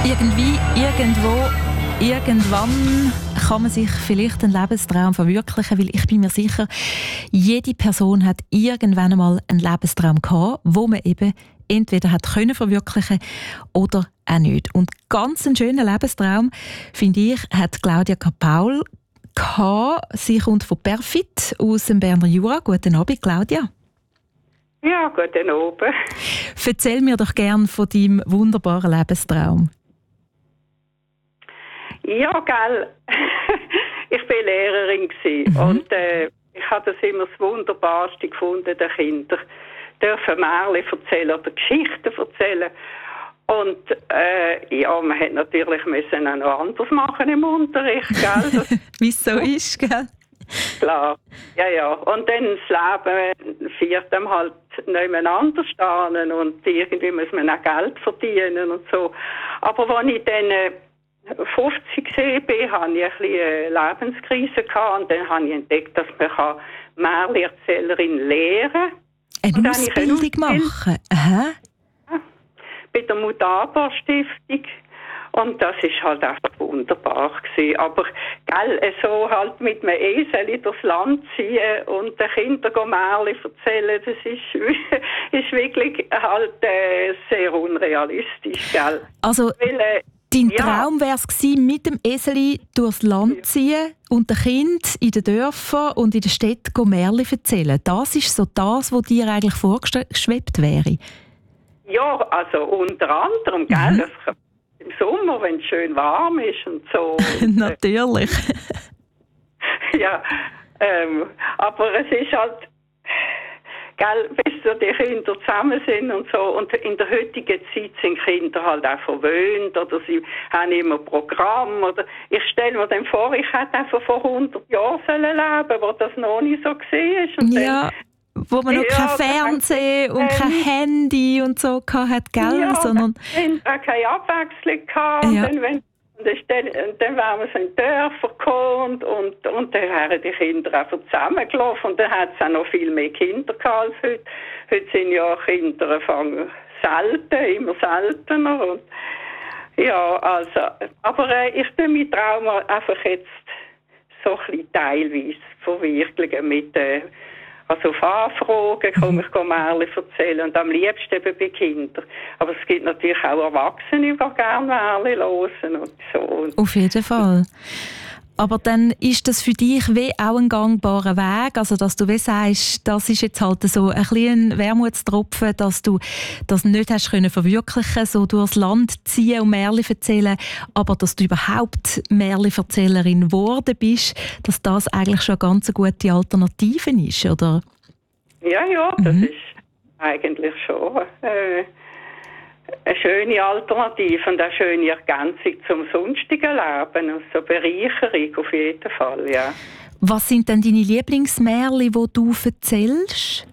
Irgendwie, irgendwo, irgendwann kann man sich vielleicht einen Lebenstraum verwirklichen, weil ich bin mir sicher, jede Person hat irgendwann einmal einen Lebenstraum gehabt, wo man eben entweder hat können verwirklichen oder auch nicht. Und ganz einen schönen Lebenstraum, finde ich, hat Claudia Kapaul gehabt. Sie kommt von Perfit aus dem Berner Jura. Guten Abend, Claudia. Ja, guten Abend. Erzähl mir doch gern von deinem wunderbaren Lebenstraum. Ja, gell. Ich war Lehrerin und ich habe das immer das Wunderbarste gefunden, den Kindern dürfen Märchen erzählen oder Geschichten erzählen. Und ja, man hätte natürlich müssen auch noch anders machen im Unterricht, gell? Wie es so ist, gell? Klar, ja. Und dann das Leben führt einem halt nebeneinander stehen und irgendwie muss man auch Geld verdienen und so. Aber als ich dann 50 gesehen bin, hatte ich ein bisschen eine Lebenskrise gehabt und dann habe ich entdeckt, dass man Märchenerzählerin lehren kann. Eine Ausbildung machen? Aha. Bei der Mutaba-Stiftung. Und das war halt einfach wunderbar gewesen. Aber, gell, so halt mit einem Esel durchs Land ziehen und den Kindern Märchen erzählen, das ist wirklich halt sehr unrealistisch, gell. Also, dein Traum wäre es gewesen, mit dem Eseli durchs Land ziehen und den Kindern in den Dörfern und in den Städten Märchen erzählen. Das ist so das, was dir eigentlich vorgeschwebt wäre? Ja, also unter anderem, gell, im Sommer, wenn es schön warm ist und so. Natürlich. Ja, aber es ist halt, gell, bis so die Kinder zusammen sind und so. Und in der heutigen Zeit sind Kinder halt auch verwöhnt oder sie haben immer Programm. Oder ich stelle mir dann vor, ich hätte einfach vor 100 Jahren leben sollen, wo das noch nicht so war. Und ja. Wo man noch kein Fernsehen und kein Handy und so hatte, gell? Ja, sondern auch keine Abwechslung gehabt. Ja. Und dann wären wir so in Dörfer gekommen und dann wären die Kinder einfach zusammengelaufen. Und dann hat es auch noch viel mehr Kinder gehabt als heute. Heute sind ja Kinder immer seltener. Und ja, also, aber ich tue meinen Traum einfach jetzt so ein bisschen teilweise verwirklichen mit also auf Anfragen komme ich Märchen erzählen und am liebsten eben bei Kindern. Aber es gibt natürlich auch Erwachsene, die gerne Märchen hören und so. Auf jeden Fall. Aber dann ist das für dich wie auch ein gangbarer Weg, also dass du wie sagst, das ist jetzt halt so ein bisschen ein Wermutstropfen, dass du das nicht hast können verwirklichen, so durchs Land ziehen und Märchen erzählen, aber dass du überhaupt Märchenverzählerin geworden bist, dass das eigentlich schon eine ganz gute Alternative ist, oder? Ja, das ist eigentlich schon eine schöne Alternative und eine schöne Ergänzung zum sonstigen Leben. Also Bereicherung auf jeden Fall, ja. Was sind denn deine Lieblingsmärchen, die du erzählst?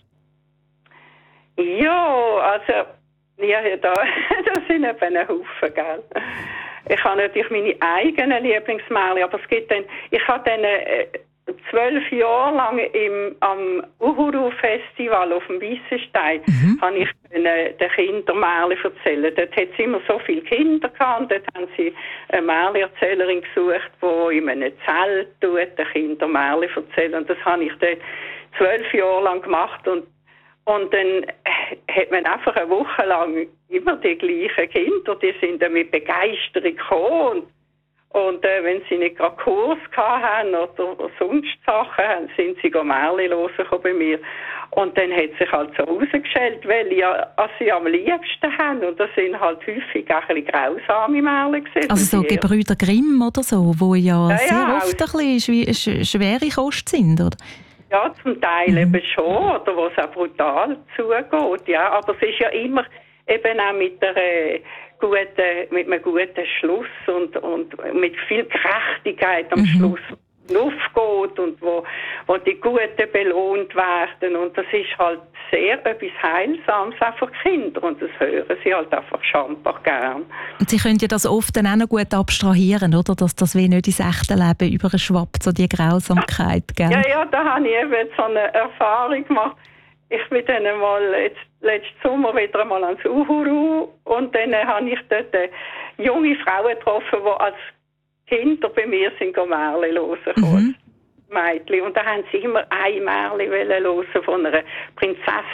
Ja, also da sind eben ein Haufen, gell. Ich habe natürlich meine eigenen Lieblingsmärchen, aber es gibt dann, ich habe dann 12 Jahre lang am Uhuru-Festival auf dem Weissenstein habe ich den Kindern Märchen erzählt. Dort hat es immer so viele Kinder gehabt und dort haben sie eine Märchenerzählerin gesucht, die in einem Zelt den Kindern Märchen erzählt. Und das habe ich dort 12 Jahre lang gemacht und dann hat man einfach eine Woche lang immer die gleichen Kinder, die sind dann mit Begeisterung gekommen. Und wenn sie nicht gerade Kurs hatten oder sonst Sachen haben, sind sie Märchen hören bei mir. Und dann hat sich halt so herausgestellt, was sie am liebsten haben. Und das sind halt häufig auch ein bisschen grausame Märchen gewesen. Also so Gebrüder Grimm oder so, wo ja sehr oft ein bisschen schwere Kost sind, oder? Ja, zum Teil eben schon, oder wo es auch brutal zugeht. Ja, aber es ist ja immer eben auch mit einem guten Schluss und mit viel Gerechtigkeit am Schluss aufgeht und wo die Guten belohnt werden. Und das ist halt sehr etwas Heilsames auch für Kinder und das hören sie halt einfach schambar gern. Und sie können ja das oft dann auch noch gut abstrahieren, oder? Dass das wie nicht ins echte Leben überschwappt, so die Grausamkeit, gell? Ja, da habe ich eben so eine Erfahrung gemacht. Ich bin dann einmal letzten Sommer wieder einmal ans Uhuru und dann habe ich dort junge Frauen getroffen, die als Kinder bei mir sind Märchen hören. Mädchen. Und da haben sie immer ein Märchen hören von einer Prinzessin,